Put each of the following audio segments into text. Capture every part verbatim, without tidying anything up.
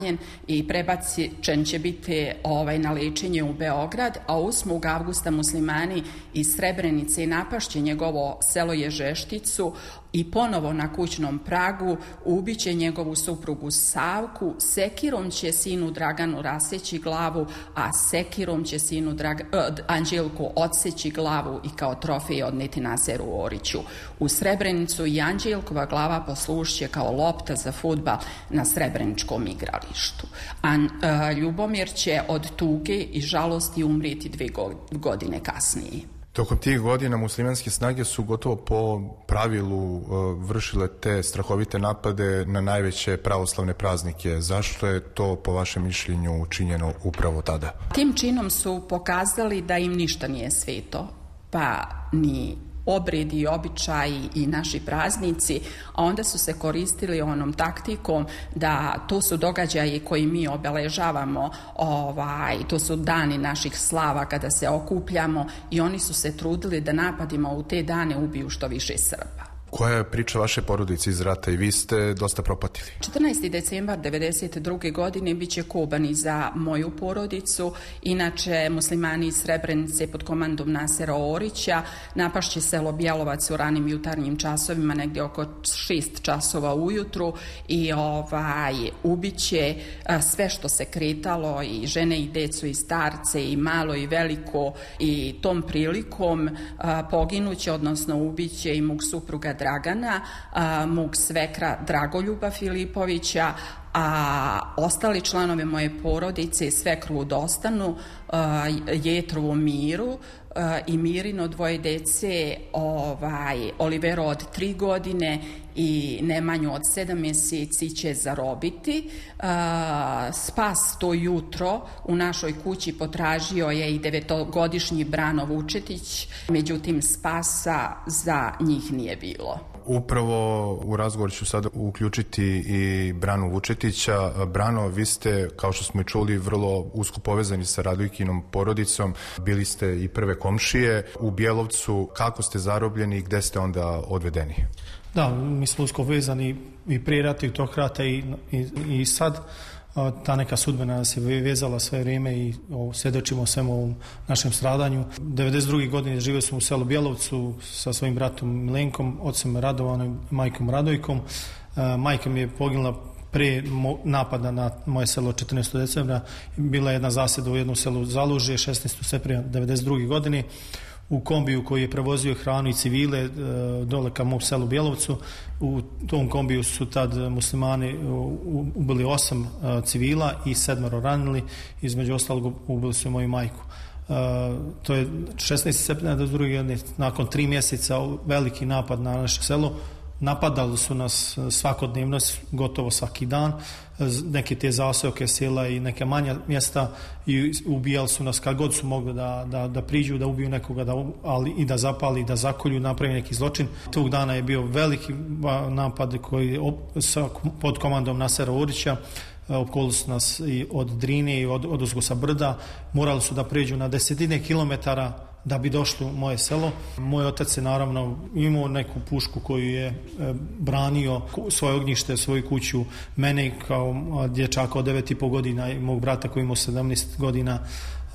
i prebačen će biti ovaj, na liječenje u Beograd, a osmog avgusta muslimani iz Srebrenice napašće njegovo selo Ježešticu i ponovo na kućnom pragu ubiće njegovu suprugu Savku, sekirom će sinu Draganu raseći glavu, a sekirom će sinu Draga, uh, Anđelku odseći glavu i kao trofej odneti Naseru Oriću. U Srebrenicu i Anđelkova glava poslušće kao lopta za fudbal na srebreničkom igralištu. A uh, Ljubomir će od tuge i žalosti umriti dve godine kasnije. Tokom tih godina muslimanske snage su gotovo po pravilu uh, vršile te strahovite napade na najveće pravoslavne praznike. Zašto je to po vašem mišljenju učinjeno upravo tada? Tim činom su pokazali da im ništa nije sveto, pa ni obredi i običaji i naši praznici, a onda su se koristili onom taktikom da to su događaji koji mi obeležavamo, ovaj, to su dani naših slava kada se okupljamo i oni su se trudili da napadima u te dane ubiju što više Srba. Koja je priča vaše porodice iz rata i vi ste dosta propatili? četrnaestog decembra devedeset druge godine bit će kobani za moju porodicu. Inače, muslimani iz Srebrenice pod komandom Nasera Orića napašće selo Bjelovac u ranim jutarnjim časovima, negdje oko šest časova ujutru i ovaj, ubiće sve što se kretalo, i žene i decu i starce i malo i veliko, i tom prilikom poginuće, odnosno ubiće i mog supruga Dragana, a, mog svekra Dragoljuba Filipovića, a ostali članovi moje porodice svekru Dostanu, a, Jetru u Miru a, i Mirino dvoje dece, ovaj, Olivero od tri godine i Nemanju od sedam mjeseci će zarobiti. A, spas to jutro u našoj kući potražio je i devetogodišnji Brano Vučetić, međutim spasa za njih nije bilo. Upravo u razgovor ću sada uključiti i Branu Vučetića. Brano, vi ste, kao što smo i čuli, vrlo usko povezani sa Radojkinom porodicom. Bili ste i prve komšije u Bjelovcu. Kako ste zarobljeni i gde ste onda odvedeni? Da, mi smo usko vezani i prije rata i tog rata i, i, i sad. Ta neka sudbina nas je vezala sve vrijeme i o, svjedočimo svemu ovom našem stradanju. devedeset druge godine živio sam u selu Bjelovcu sa svojim bratom Milenkom, ocem Radovanom i majkom Radojkom. E, majka mi je poginula prije napada na moje selo četrnaestog decembra. Bila je jedna zasjeda u jednom selu Zalužje šesnaestog septembra devedeset druge godine u kombiju koji je prevozio hranu i civile dole ka mom selu Bjelovcu. U tom kombiju su tad muslimani ubili osam civila i sedmero ranili, između ostalog ubili su moju majku. To je šesnaestog septembra devedeset druge godine, nakon tri mjeseca veliki napad na naše selo. Napadali su nas svakodnevno, gotovo svaki dan, neke te zaseoke sela i neke manja mjesta, i ubijali su nas kad god su mogli da, da, da priđu, da ubiju nekoga, da, ali i da zapali, i da zakolju, napravi neki zločin. Tog dana je bio veliki napad koji sa, pod komandom Nasera Orića. Opkolili su nas i od Drine i od, od Uzgosa brda. Morali su da pređu na desetine kilometara da bi došli u moje selo. Moj otac je naravno imao neku pušku koju je e, branio svoje ognjište, svoju kuću, mene kao dječaka od devet i po godina i mog brata koji imao sedamnaest godina. Uh,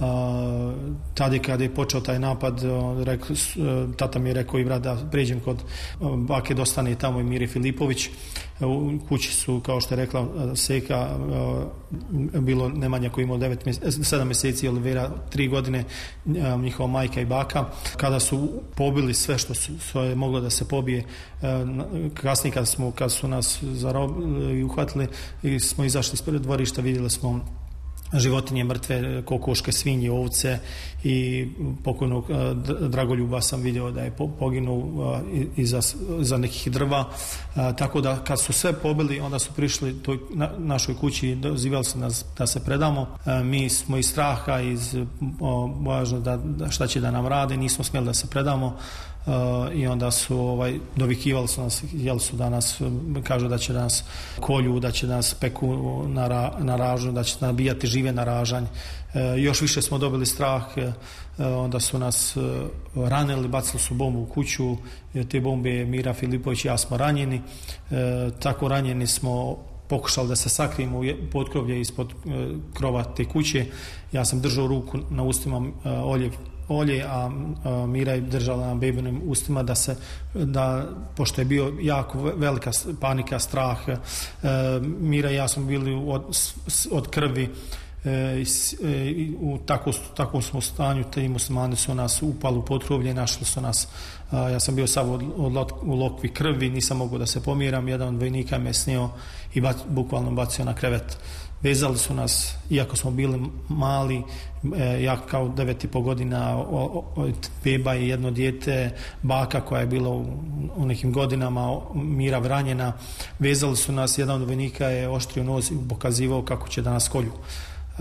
tada kada je počeo taj napad, uh, rekl, uh, tata mi je rekao i brat da pređem kod uh, bake Dostane tamo i Miri Filipović. Uh, u kući su, kao što je rekla uh, Seka, uh, bilo Nemanja koji imao sedam mjeseci, Olivera tri godine, uh, njihova majka i baka. Kada su pobili sve što su, što je moglo da se pobije, uh, kasnije kad, smo, kad su nas zarobili i uhvatili i smo izašli ispred dvorišta, vidjeli smo životinje mrtve, kokoške, svinje, ovce, i pokojnog Dragoljuba sam vidio da je poginuo iza, iza nekih drva. Tako da kad su sve pobili, onda su prišli toj našoj kući i dozivali su nas da se predamo. Mi smo iz straha, iz bojažno da, da šta će da nam rade, nismo smjeli da se predamo. Uh, i onda su ovaj, dovikivali su nas, jeli su da nas, kažu da će da nas kolju, da će da nas peku na, ra, na ražu, da će nabijati žive na ražanj. Uh, još više smo dobili strah, uh, onda su nas uh, ranili, bacili su bombu u kuću, te bombe Mira Filipović i ja smo ranjeni. Uh, tako ranjeni smo pokušali da se sakrijemo u potkrovlje ispod krova te kuće. Ja sam držao ruku na ustima olje, olje a Mira je držala na bebinim ustima da se, da, pošto je bio jako velika panika, strah, Mira i ja smo bili od, od krvi, i u tako, takvom smo stanju. Ti muslimani su nas upali u potkrovlje, našli su nas. Ja sam bio sav od, od, u lokvi krvi, nisam mogao da se pomiram. Jedan od vojnika me snio i bac, bukvalno bacio na krevet. Vezali su nas, iako smo bili mali, ja kao devet i po godina, beba i jedno dijete, baka koja je bila u, u nekim godinama, Mira ranjena. Vezali su nas, jedan od vojnika je oštrio nož i pokazivao kako će da nas kolju. Uh,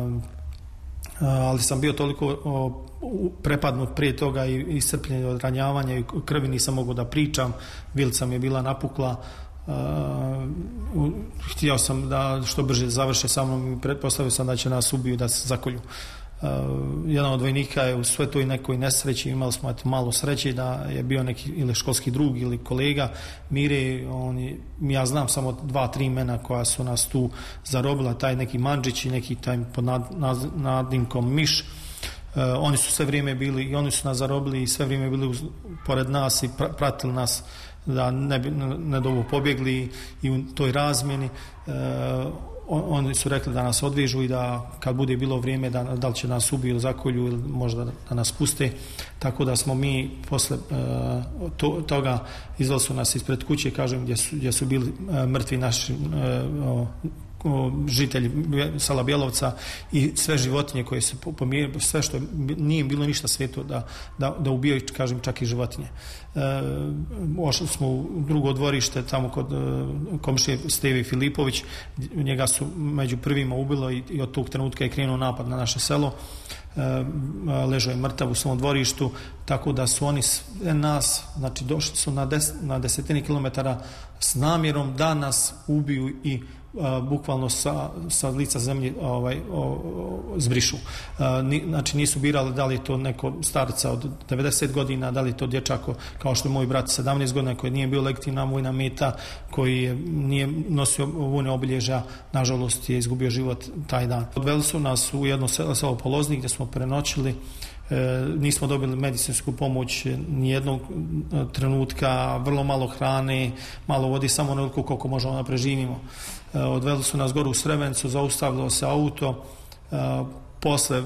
ali sam bio toliko uh, prepadnut prije toga i iscrpljen od ranjavanja i krvi, nisam mogao da pričam, vilica mi je bila napukla. Uh, htio sam da što brže završe sa mnom i pretpostavio sam da će nas ubiju, da se zakolju. Uh, jedan od vojnika je u sve toj nekoj nesreći, imali smo eto, malo sreće da je bio neki ili školski drug ili kolega Mire, on je, ja znam samo dva, tri imena koja su nas tu zarobila, taj neki Mandžić i neki taj pod nad, nad, nadimkom Miš. Uh, oni su sve vrijeme bili i oni su nas zarobili i sve vrijeme bili uz, pored nas i pra, pratili nas da ne bi ne dovo pobjegli i u toj razmjeni. Uh, Oni su rekli da nas odvežu i da kad bude bilo vrijeme da, da li će nas ubiju ili zakolju ili možda da, da nas puste. Tako da smo mi posle uh, to, toga izveli su nas ispred kuće, kažem, gdje su, gdje su bili uh, mrtvi naši uh, uh, žitelji sela Bjelovca i sve životinje koje se pomirili, sve što nije bilo ništa sveto da, da, da ubijaju, kažem, čak i životinje. E, ošli smo u drugo dvorište tamo kod e, komšije Stevi Filipović, njega su među prvima ubilo i, i od tog trenutka je krenuo napad na naše selo. E, ležao je mrtav u svom dvorištu, tako da su oni sve nas, znači došli su na, des, na desetini kilometara s namjerom da nas ubiju i a, bukvalno sa, sa lica zemlje ovaj, o, o, zbrišu. A, ni, znači nisu birali da li je to neko starca od devedeset godina, da li je to dječako kao što je moj brat sedamnaest godina koji nije bio legitimna vojna meta, koji je, nije nosio vojne obilježja, nažalost je izgubio život taj dan. Odveli su nas u jedno selo, selo Poloznik gdje smo prenoćili. E, nismo dobili medicinsku pomoć nijednog trenutka, vrlo malo hrane, malo vodi, samo onoliko koliko možemo da preživimo. E, odveli su nas gore u Srebrenicu, zaustavilo se auto. E, posle e,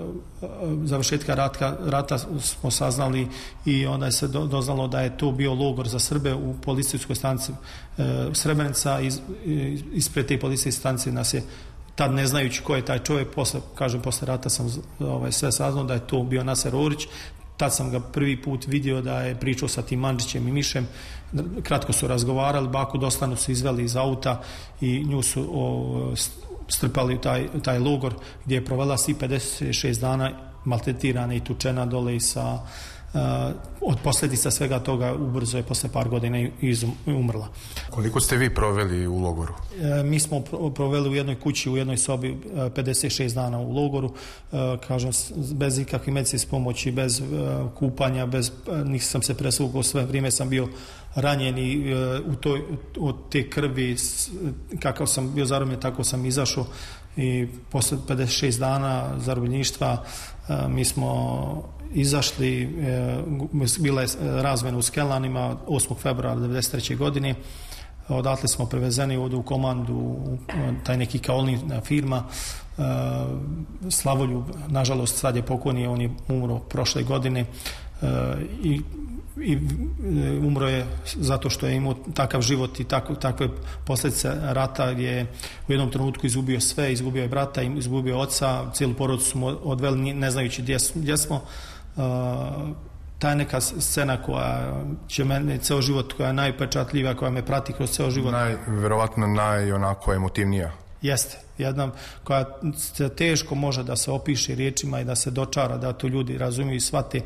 završetka rata, rata smo saznali i onda je se do, doznalo da je to bio logor za Srbe u policijskoj stanici e, Srebrenica. Iz, ispred te policijske stanice nas je, tad ne znajući ko je taj čovjek, posle, kažem, posle rata sam ovaj, sve saznao da je to bio Naser Orić. Tad sam ga prvi put vidio da je pričao sa tim Mandžićem i Mišem. Kratko su razgovarali, baku Dostanu su izveli iz auta i nju su o, strpali u taj, taj logor gdje je provela svi pedeset šest dana maltretirana i tučena dole i sa Uh, od posljedica svega toga ubrzo je posle par godina izum, umrla. Koliko ste vi proveli u logoru? E, mi smo proveli u jednoj kući, u jednoj sobi pedeset šest dana u logoru, e, kažem, bez ikakve medicinske pomoći, bez e, kupanja, bez, nisam se presvukao, sve vrijeme sam bio ranjen i e, u toj, od te krvi, kakav sam bio zarobljen, tako sam izašao i posle pedeset šest dana zarobljeništva e, mi smo izašli, e, bila je razmjena u Skelanima osmog februara devedeset treće godine. Odatle smo prevezeni ovdje u komandu, taj neki kaolina firma. E, Slavoljub, nažalost, sad je pokojni, on je umro prošle godine e, i i umro je zato što je imao takav život i tako, takve posljedice rata gdje je u jednom trenutku izgubio sve, izgubio je brata, izgubio oca, cijelu porodicu smo odveli ne znajući gdje, gdje smo. Uh, ta neka scena koja će mene ceo život, koja je najpečatljivija, koja me prati kroz ceo život. Naj, verovatno naj onako emotivnija. Jeste, jedna koja teško može da se opiše riječima i da se dočara, da to ljudi razumiju i shvate.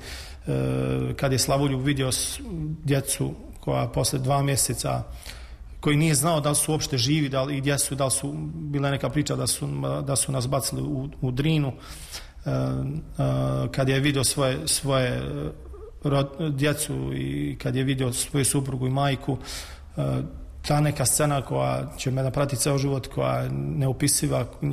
E, kad je Slavoljub vidio djecu koja posle dva mjeseca, koji nije znao da li su uopšte živi, da li, i gdje su, da li su, bila neka priča da su, da su nas bacili u, u Drinu, e, e, kad je vidio svoje, svoje rod, djecu i kad je vidio svoju suprugu i majku, e, ta neka scena koja će me napratiti ceo život, koja je neopisiva,